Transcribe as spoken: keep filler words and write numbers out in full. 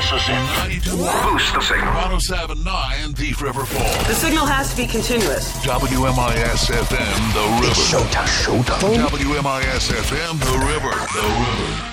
This is it. ninety-two Boost the signal. one oh seven point nine Thief River Falls. The signal has to be continuous. W M I S F M, The River. It's showtime. Showtime. W M I S F M, The River. The River.